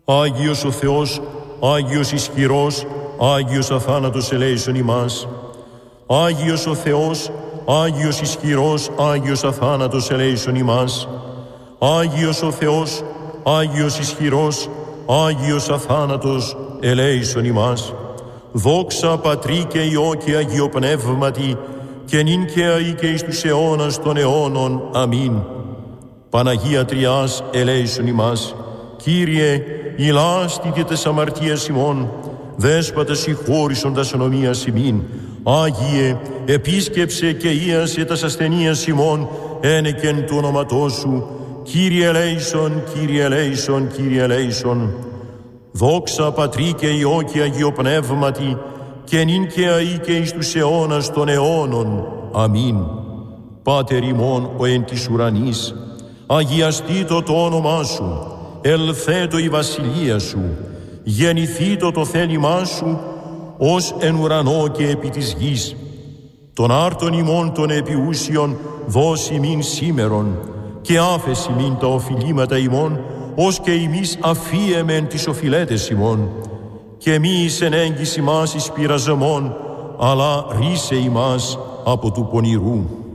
Άγιος ο Θεός, Άγιος ισχυρός, Άγιος αθάνατος ελέησον ημάς. Άγιος ο Θεός, Άγιος ισχυρός, Άγιος αθάνατος ελέησον ημάς. Άγιος ο Θεός, Άγιος ισχυρός, Άγιος αθάνατος ελέησον ημάς. Δόξα Πατρί και Υιό και Αγίο Πνεύματι, και νυν και αεί και εις τους αιώνας των αιώνων. Αμήν. Παναγία Τριάς ελέησον ημάς. Κύριε, ηλάστητε τες αμαρτίες ημών, Δέσποτα συγχώρησον τας ανομίας ημίν. Άγιε, επίσκεψε και ίασε τας ασθενείας ημών, ένεκεν του ονόματός σου. Κύριε ελέησον, Κύριε ελέησον, Κύριε ελέησον. Δόξα Πατρί και Υιό και Αγίο Πνεύματι, και νυν και αεί και εις τους αιώνας των αιώνων. Αμήν. Πάτερ ημών ο εν της ουρανής, αγιαστήτω το όνομά σου, ελθέτω η βασιλεία σου, γεννηθήτω το θέλημά σου, ως εν ουρανό και επί της γης. Τον άρτον ημών των επιούσιων δώσει ημίν σήμερον, και άφεση ημίν τα οφειλήματα ημών, ως και ημείς αφίεμεν τις οφειλέτες ημών. Και μη εις εν έγκυς ημάς εις πειραζεμόν, αλλά ρίσε ημάς από του πονηρού.